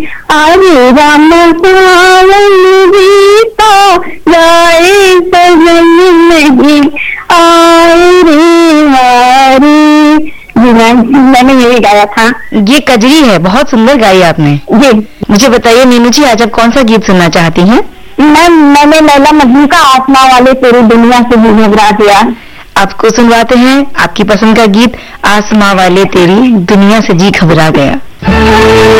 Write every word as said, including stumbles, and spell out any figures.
अरे राम सावन बीता जाए सजन नहीं आए रे हारे। जी मैम, मैंने यही गाया था। ये कजरी है, बहुत सुंदर गाई आपने। जी मुझे बताइए मीनू जी, आज आप कौन सा गीत सुनना चाहती हैं? मैम, मैंने लैला मजनू का आसमां वाले तेरी दुनिया से भी घबरा गया। आपको सुनवाते हैं आपकी पसंद का गीत, आसमां वाले तेरी दुनिया से जी घबरा गया।